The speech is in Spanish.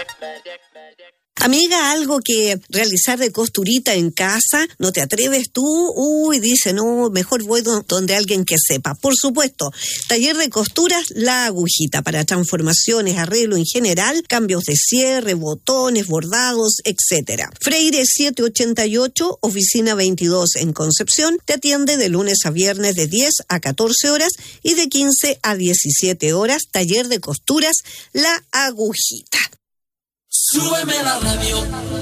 Amiga, algo que realizar de costurita en casa, ¿no te atreves tú? Dice, no, mejor voy donde alguien que sepa. Por supuesto, taller de costuras La Agujita, para transformaciones, arreglo en general, cambios de cierre, botones, bordados, etcétera. Freire 788, oficina 22 en Concepción, te atiende de lunes a viernes de 10 a 14 horas y de 15 a 17 horas, taller de costuras La Agujita. Súbeme la radio.